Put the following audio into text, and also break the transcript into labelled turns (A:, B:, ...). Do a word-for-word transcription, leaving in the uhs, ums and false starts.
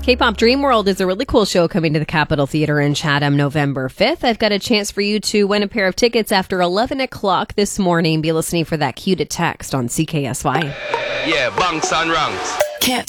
A: K-Pop Dream World is a really cool show coming to the Capitol Theater in Chatham November fifth. I've got a chance for you to win a pair of tickets after eleven o'clock this morning. Be listening for that cue to text on C K S Y.
B: Yeah, bunks and ranks.
C: Kit.